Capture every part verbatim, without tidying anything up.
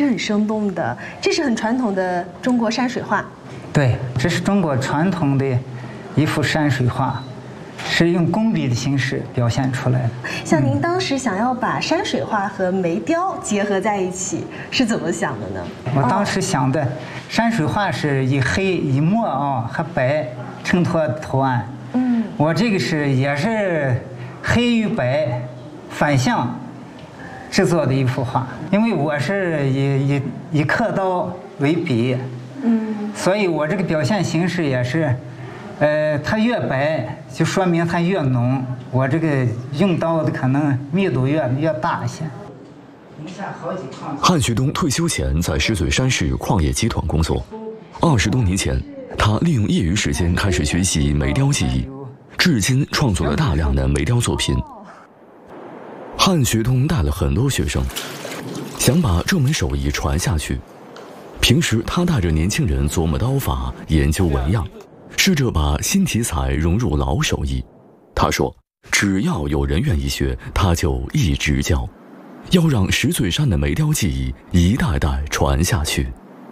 很生动的，这是很传统的中国山水画。 对，这是中国传统的一幅山水画。是用工笔的形式表现出来的。 像您当时想要把山水画和眉雕结合在一起，是怎么想的呢？ 我当时想的，山水画是以黑、以墨啊和白衬托图案。嗯，我这个是也是黑与白反向制作的一幅画，因为我是以以以刻刀为笔，嗯，所以我这个表现形式也是。呃，它越白就说明它越浓，我这个用刀的可能密度越越大一些。 汉学东退休前在石嘴山市矿业集团工作，二十多年前，他利用业余时间开始学习眉雕技艺，至今创作了大量的眉雕作品。汉学东带了很多学生，想把这门手艺传下去。平时他带着年轻人琢磨刀法，研究纹样。试着把新题材融入老手艺。他说只要有人愿意学，他就一直教，要让石嘴山的眉雕技艺一代代传下去。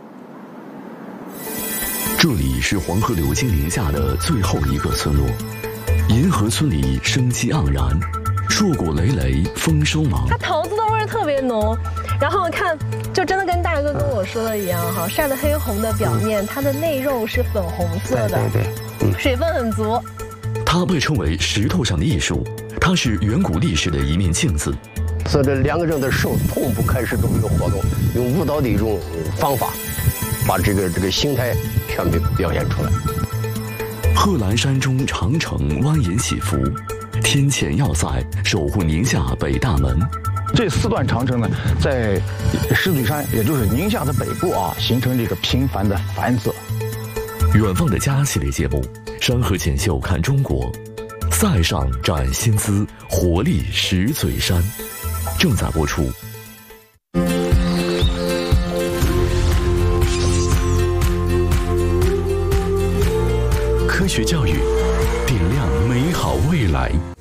这里是黄河流经宁夏的最后一个村落，银河村里生机盎然，硕果累累，丰收忙。 它桃子的味儿特别浓，然后看就真的跟大哥跟我说的一样哈，晒得黑红的表面，它的内肉是粉红色的， 对对对，嗯， 水分很足。 它被称为石头上的艺术，它是远古历史的一面镜子。 所以这两个人的手同步开始这么一个活动，用舞蹈的一种方法，把这个这个形态全部表现出来。 贺兰山中长城蜿蜒起伏，天堑要塞守护宁夏北大门。 这四段长城呢，在石嘴山，也就是宁夏的北部啊，形成这个频繁的繁泽。 远方的家系列节目《山河锦绣看中国》，塞上展新姿，活力石嘴山，正在播出。科学教育，点亮美好未来。